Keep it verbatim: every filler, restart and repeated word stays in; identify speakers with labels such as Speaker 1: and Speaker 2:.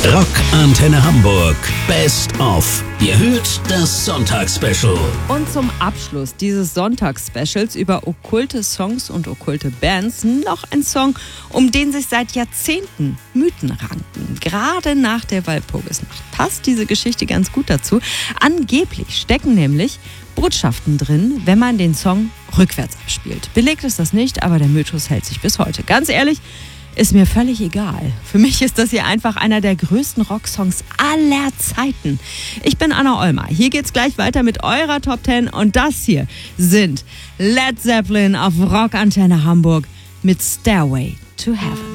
Speaker 1: Rock Antenne Hamburg Best of. Ihr hört das Sonntagsspecial.
Speaker 2: Und zum Abschluss dieses Sonntagsspecials über okkulte Songs und okkulte Bands noch ein Song, um den sich seit Jahrzehnten Mythen ranken. Gerade nach der Walpurgisnacht passt diese Geschichte ganz gut dazu. Angeblich stecken nämlich Botschaften drin, wenn man den Song rückwärts abspielt. Belegt ist das nicht, aber der Mythos hält sich bis heute. Ganz ehrlich, ist mir völlig egal. Für mich ist das hier einfach einer der größten Rocksongs aller Zeiten. Ich bin Anna Olmer. Hier geht's gleich weiter mit eurer Top zehn und das hier sind Led Zeppelin auf Rock Antenne Hamburg mit Stairway to Heaven.